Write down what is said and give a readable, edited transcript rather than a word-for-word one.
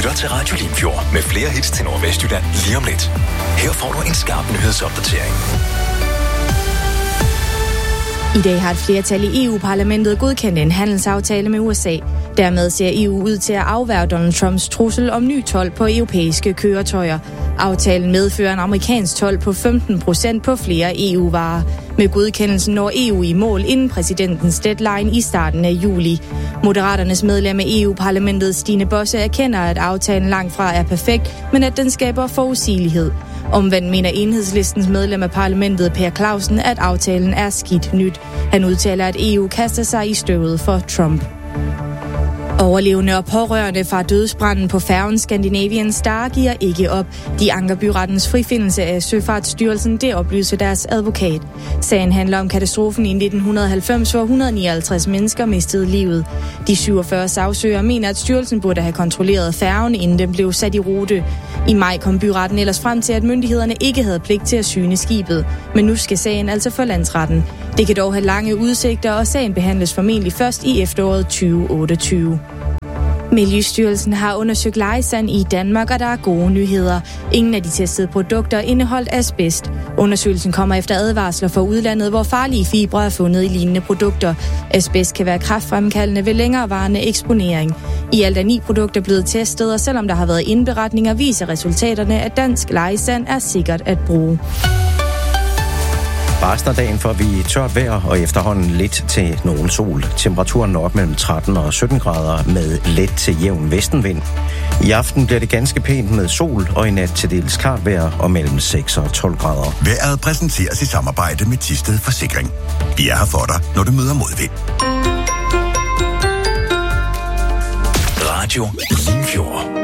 lytter til Radio Limfjord med flere hits til Nordvestjylland lige om lidt. Her får du en skarp nyhedsopdatering. I dag har et flertal i EU-parlamentet godkendt en handelsaftale med USA. Dermed ser EU ud til at afværge Donald Trumps trussel om ny told på europæiske køretøjer. Aftalen medfører en amerikansk told på 15% på flere EU-varer. Med godkendelsen når EU i mål inden præsidentens deadline i starten af juli. Moderaternes medlem af EU-parlamentet Stine Bosse erkender, at aftalen langt fra er perfekt, men at den skaber forudsigelighed. Omvendt mener Enhedslistens medlem af parlamentet Per Clausen, at aftalen er skidt nyt. Han udtaler, at EU kaster sig i støvet for Trump. Overlevende og pårørende fra dødsbranden på færgen Scandinavian Star giver ikke op. De anker byrettens frifindelse af Søfartsstyrelsen, det oplyser deres advokat. Sagen handler om katastrofen i 1990, hvor 159 mennesker mistede livet. De 47 sagsøgere mener, at styrelsen burde have kontrolleret færgen, inden den blev sat i rute. I maj kom byretten ellers frem til, at myndighederne ikke havde pligt til at syne skibet. Men nu skal sagen altså for landsretten. Det kan dog have lange udsigter, og sagen behandles formentlig først i efteråret 2028. Miljøstyrelsen har undersøgt lejesand i Danmark, og der er gode nyheder. Ingen af de testede produkter indeholdt asbest. Undersøgelsen kommer efter advarsler fra udlandet, hvor farlige fibre er fundet i lignende produkter. Asbest kan være kræftfremkaldende ved længerevarende eksponering. I alt er 9 produkter blevet testet, og selvom der har været indberetninger, viser resultaterne, at dansk lejesand er sikkert at bruge. Bare starter dagen for, vi er tørt vejr og efterhånden lidt til nogen sol. Temperaturen når op mellem 13 og 17 grader med let til jævn vestenvind. I aften bliver det ganske pænt med sol og i nat til dels klart vejr og mellem 6 og 12 grader. Vejret præsenteres i samarbejde med Thisted Forsikring. Vi er her for dig, når du møder modvind. Radio Limfjord.